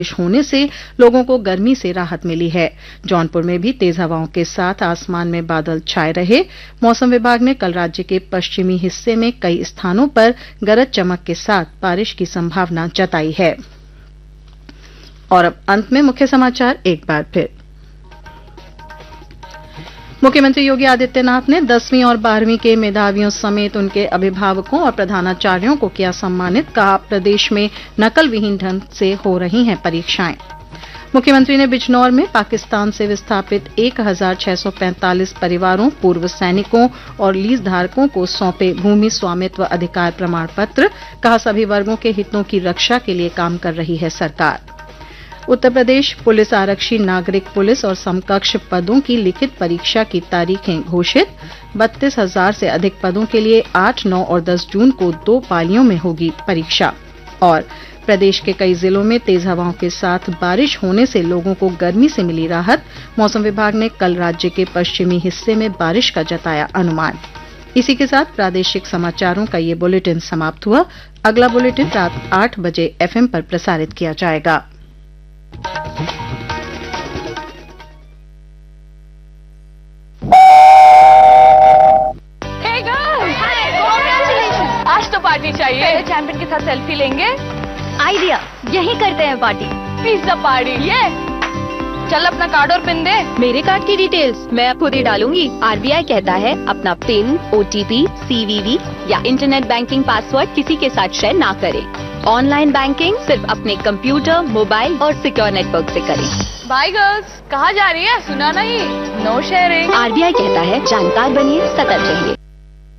होने से लोगों को गर्मी से राहत मिली है। जौनपुर में भी तेज हवाओं के साथ आसमान में बादल छाए रहे। मौसम विभाग ने कल राज्य के पश्चिमी हिस्से में कई स्थानों पर गरज चमक के साथ बारिश की संभावना जताई है। और अब अंत में मुख्य समाचार एक बार फिर। मुख्यमंत्री योगी आदित्यनाथ ने 10वीं और 12वीं के मेधावियों समेत उनके अभिभावकों और प्रधानाचार्यों को किया सम्मानित। कहा, प्रदेश में नकल विहीन ढंग से हो रही हैं परीक्षाएं। मुख्यमंत्री ने बिजनौर में पाकिस्तान से विस्थापित 1645 परिवारों, पूर्व सैनिकों और लीज धारकों को सौंपे भूमि स्वामित्व अधिकार प्रमाण पत्र। कहा, सभी वर्गों के हितों की रक्षा के लिए काम कर रही है सरकार। उत्तर प्रदेश पुलिस आरक्षी, नागरिक पुलिस और समकक्ष पदों की लिखित परीक्षा की तारीखें घोषित। 32,000 से अधिक पदों के लिए 8, 9 और 10 जून को 2 पालियों में होगी परीक्षा। और प्रदेश के कई जिलों में तेज हवाओं के साथ बारिश होने से लोगों को गर्मी से मिली राहत। मौसम विभाग ने कल राज्य के पश्चिमी हिस्से में बारिश का जताया अनुमान। इसी के साथ प्रादेशिक समाचारों का ये बुलेटिन समाप्त हुआ। अगला बुलेटिन रात 8 बजे FM पर प्रसारित किया जाएगा। आज तो पार्टी चाहिए। पहले चैंपियन के साथ सेल्फी लेंगे। आइडिया, यही करते हैं पार्टी। Pizza party. ये चल अपना कार्ड और पिन दे। मेरे कार्ड की डिटेल्स मैं खुद ही डालूंगी। RBI कहता है अपना पिन, OTP, CVV या इंटरनेट बैंकिंग पासवर्ड किसी के साथ शेयर ना करें। ऑनलाइन बैंकिंग सिर्फ अपने कंप्यूटर, मोबाइल और सिक्योर नेटवर्क से करें। बाय गर्ल्स, कहाँ जा रही है? सुना नहीं? No sharing. RBI कहता है जानकार बनिए, सतर्क रहिए।